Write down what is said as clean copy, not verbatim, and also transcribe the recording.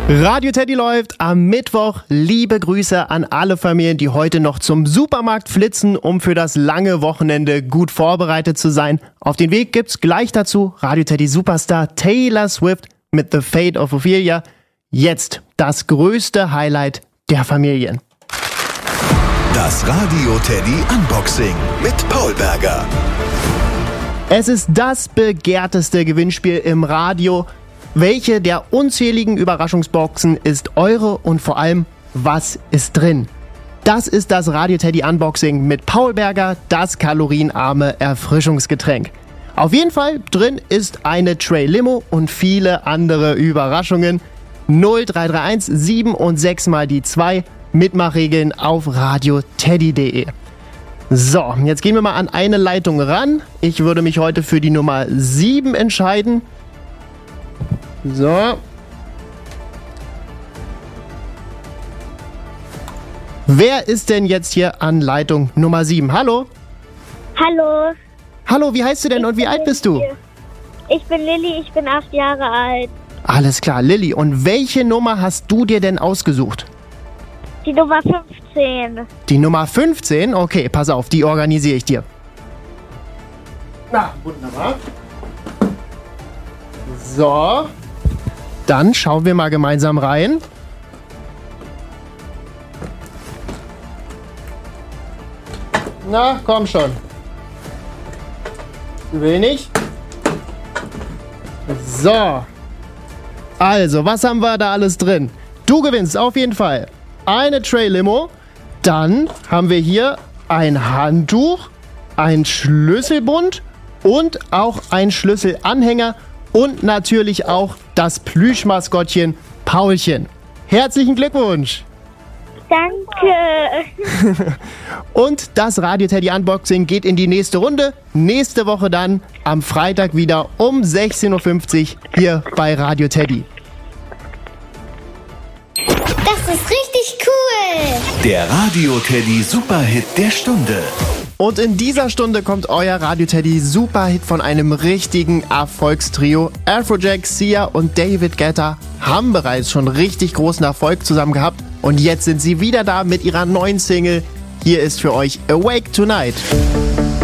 Radio Teddy läuft am Mittwoch. Liebe Grüße an alle Familien, die heute noch zum Supermarkt flitzen, um für das lange Wochenende gut vorbereitet zu sein. Auf den Weg gibt's gleich dazu Radio Teddy Superstar Taylor Swift mit The Fate of Ophelia. Jetzt das größte Highlight der Familien. Das Radio Teddy Unboxing mit Paul Berger. Es ist das begehrteste Gewinnspiel im Radio. Welche der unzähligen Überraschungsboxen ist eure und vor allem, was ist drin? Das ist das Radio Teddy Unboxing mit Paul Berger, das kalorienarme Erfrischungsgetränk. Auf jeden Fall drin ist eine Tray Limo und viele andere Überraschungen. 0331 7 und 6 mal die 2. Mitmachregeln auf radioteddy.de. So, jetzt gehen wir mal an eine Leitung ran. Ich würde mich heute für die Nummer 7 entscheiden. So. Wer ist denn jetzt hier an Leitung Nummer 7? Hallo? Hallo. Hallo, wie heißt du denn und wie alt bist du? Ich bin Lilly, ich bin 8 Jahre alt. Alles klar, Lilly. Und welche Nummer hast du dir denn ausgesucht? Die Nummer 15. Die Nummer 15? Okay, pass auf, die organisiere ich dir. Na, wunderbar. So. Dann schauen wir mal gemeinsam rein. Na, komm schon. Wenig. So. Also, was haben wir da alles drin? Du gewinnst auf jeden Fall eine Tray Limo. Dann haben wir hier ein Handtuch, ein Schlüsselbund und auch ein Schlüsselanhänger. Und natürlich auch das Plüschmaskottchen Paulchen. Herzlichen Glückwunsch! Danke! Und das Radio Teddy Unboxing geht in die nächste Runde. Nächste Woche dann am Freitag wieder um 16.50 Uhr hier bei Radio Teddy. Das ist richtig cool! Der Radio Teddy Superhit der Stunde. Und in dieser Stunde kommt euer Radio Teddy Superhit von einem richtigen Erfolgstrio. Afrojack, Sia und David Guetta haben bereits schon richtig großen Erfolg zusammen gehabt. Und jetzt sind sie wieder da mit ihrer neuen Single. Hier ist für euch Awake Tonight.